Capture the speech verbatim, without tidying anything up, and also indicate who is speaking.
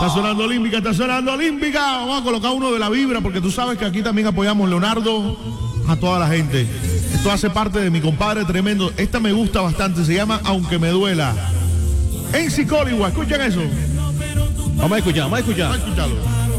Speaker 1: Está sonando Olímpica, está sonando Olímpica. Vamos a colocar uno de la vibra, porque tú sabes que aquí también apoyamos, Leonardo, a toda la gente. Esto hace parte de mi compadre tremendo. Esta me gusta bastante, se llama Aunque Me Duela. En Psicólogo, ¿escuchan eso?
Speaker 2: Vamos a escuchar, vamos a escuchar.
Speaker 1: Vamos a escucharlo.